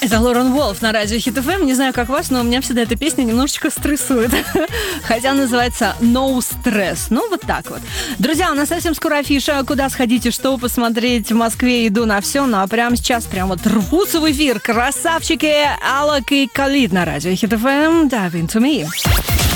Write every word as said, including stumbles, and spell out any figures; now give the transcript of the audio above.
Это Лорен Волф на радио Хит эф эм. Не знаю, как вас, но у меня всегда эта песня немножечко стрессует. Хотя называется No Stress. Ну, вот так вот. Друзья, у нас совсем скоро афиша. Куда сходите, что посмотреть в Москве, иду на все. Ну, а прямо сейчас прям вот рвутся в эфир красавчики Алок и Калид на радио Хит эф эм. Dive into me.